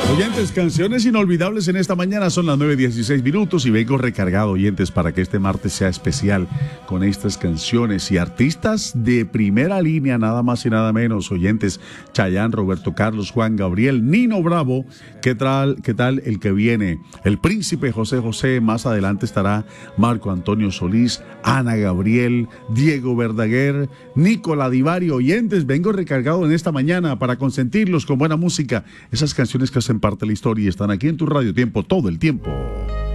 Oyentes, canciones inolvidables en esta mañana. Son las 9:16 y vengo recargado, oyentes, para que este martes sea especial con estas canciones y artistas de primera línea, nada más y nada menos. Oyentes, Chayanne, Roberto Carlos, Juan Gabriel, Nino Bravo. ¿Qué tal el que viene? El Príncipe José José. Más adelante estará Marco Antonio Solís, Ana Gabriel, Diego Verdaguer, Nicola Divari. Oyentes, vengo recargado en esta mañana para consentirlos con buena música. Esas canciones que hacen parte de la historia y están aquí en tu Radio Tiempo todo el tiempo.